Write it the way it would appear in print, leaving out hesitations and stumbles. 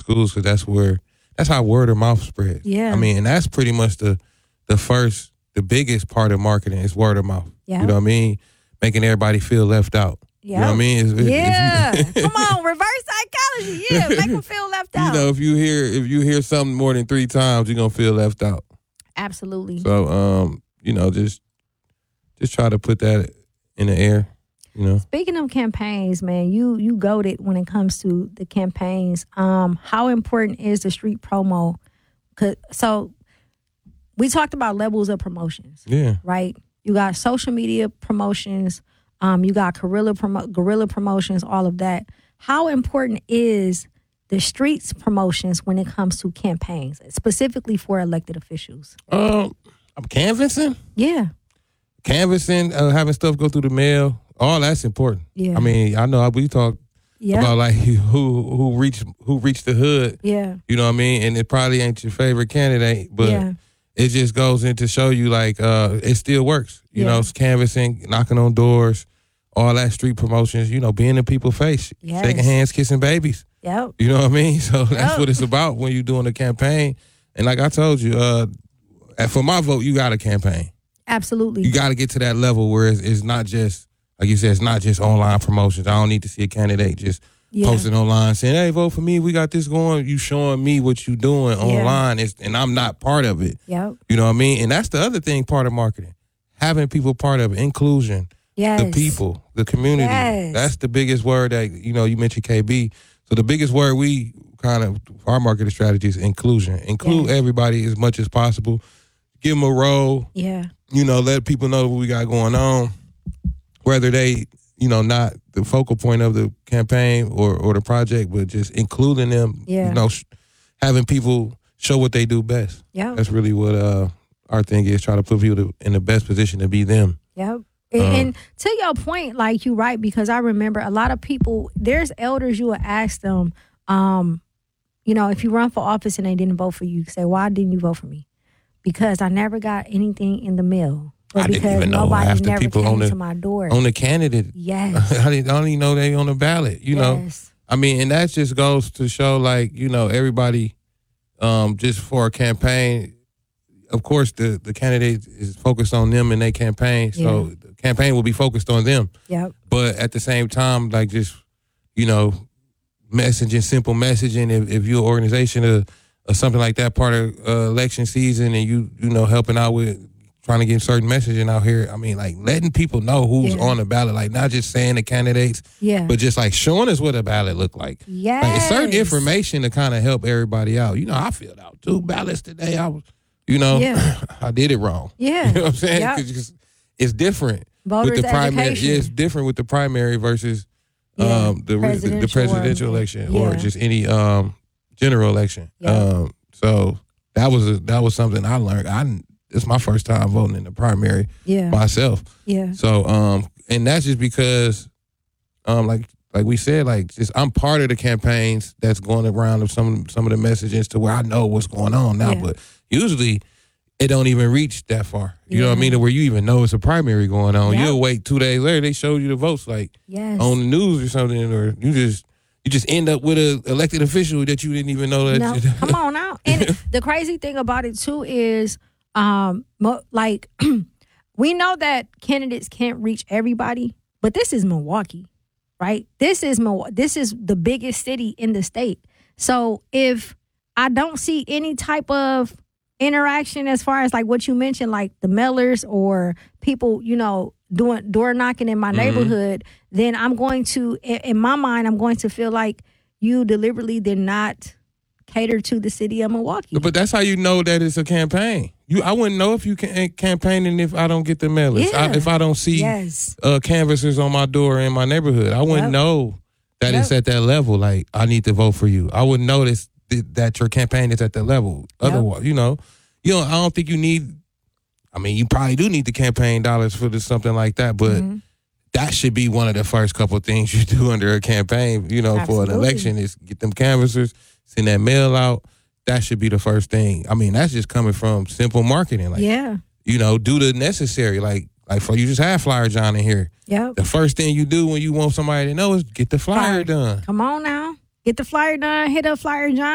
schools because that's how word of mouth spreads. Yeah. I mean, and that's pretty much the biggest part of marketing is word of mouth. Yeah. You know what I mean? Making everybody feel left out. Yeah. You know what I mean? Come on, reverse psychology. Yeah, make them feel left out. You know, if you hear something more than 3 times, you're gonna feel left out. Absolutely. So, you know, just try to put that in the air. You know. Speaking of campaigns, man, you goated when it comes to the campaigns. How important is the street promo? So we talked about levels of promotions. Yeah. Right. You got social media promotions. You got guerrilla promotions. All of that. How important is the streets promotions when it comes to campaigns, specifically for elected officials? I'm canvassing. Yeah. Canvassing, having stuff go through the mail. All that's important. Yeah. I mean, I know we talk about like who reached the hood. Yeah. You know what I mean? And it probably ain't your favorite candidate, but it just goes in to show you like it still works. You know, it's canvassing, knocking on doors, all that street promotions, you know, being in people's face, shaking hands, kissing babies. Yep. You know what I mean? So that's what it's about when you're doing a campaign. And like I told you, for my vote, you got a campaign. Absolutely. You got to get to that level where it's not just, like you said, it's not just online promotions. I don't need to see a candidate just posting online saying, hey, vote for me. We got this going. You showing me what you doing online, and I'm not part of it. Yep. You know what I mean? And that's the other thing, part of marketing. Having people part of it, inclusion, the people, the community. Yes. That's the biggest word that, you know, you mentioned KB. So the biggest word we our marketing strategy is inclusion. Include everybody as much as possible. Give them a role. Yeah. You know, let people know what we got going on. Whether they, you know, not the focal point of the campaign or the project, but just including them, you know, having people show what they do best. Yeah. That's really what our thing is, try to put people in the best position to be them. Yep. And to your point, like you're right, because I remember a lot of people, there's elders, you would ask them, you know, if you run for office and they didn't vote for you, you say, why didn't you vote for me? Because I never got anything in the mail. Or I because didn't even know nobody half the never people came to my door. on the candidate. Yes. I don't even know they on the ballot, you know. I mean, and that just goes to show, like, you know, everybody, just for a campaign, of course, the candidate is focused on them and their campaign, so the campaign will be focused on them. Yep. But at the same time, like, just, you know, simple messaging, if you're an organization or something like that, part of election season, and you know, helping out with trying to get certain messaging out here. I mean, like, letting people know who's on the ballot, like, not just saying the candidates, but just like showing us what a ballot look like. Yes. Like, it's certain information to kind of help everybody out. You know, I filled out 2 ballots today. I was, you know, I did it wrong. Yeah. You know what I'm saying? Cause it's different Voters with the primary. education. It's different with the primary versus the presidential election or just any general election. So that was something I learned. It's my first time voting in the primary myself. Yeah. So and that's just because like we said, like, just I'm part of the campaigns that's going around of some of the messages to where I know what's going on now. But usually it don't even reach that far. You know what I mean? To where you even know it's a primary going on. You'll wait 2 days later, they showed you the votes, like, on the news or something, or you just end up with an elected official that you didn't even know that. No, come on now. And the crazy thing about it too is, like, we know that candidates can't reach everybody, but this is Milwaukee, right? This is the biggest city in the state. So if I don't see any type of interaction as far as like what you mentioned, like the mailers or people, you know, doing door knocking in my neighborhood, then I'm going to, in my mind, I'm going to feel like you deliberately did not cater to the city of Milwaukee. But that's how you know that it's a campaign. I wouldn't know if you campaigning if I don't get the mailers. If I don't see canvassers on my door in my neighborhood. I wouldn't know that it's at that level. Like, I need to vote for you. I wouldn't notice that your campaign is at that level. Otherwise, you know, I don't think you need. I mean, you probably do need the campaign dollars for something like that, but that should be one of the first couple of things you do under a campaign, you know, for an election, is get them canvassers, send that mail out. That should be the first thing. I mean, that's just coming from simple marketing. Like, you know, do the necessary. Like for you just have Flyer John in here. The first thing you do when you want somebody to know is get the flyer done. Come on now. Get the flyer done. Hit up Flyer John.